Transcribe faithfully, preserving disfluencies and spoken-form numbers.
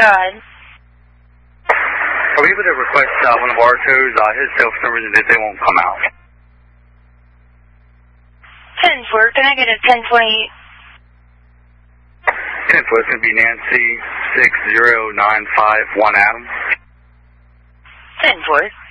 Go ahead. Are we able to request uh, one of our tows? Uh, his cell for some reason they won't come out. ten four, can I get a ten twenty-eight? ten four, it's going to be Nancy six zero nine five one Adam. ten four.